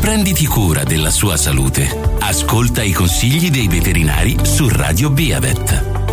Prenditi cura della sua salute. Ascolta i consigli dei veterinari su Radio Beavet.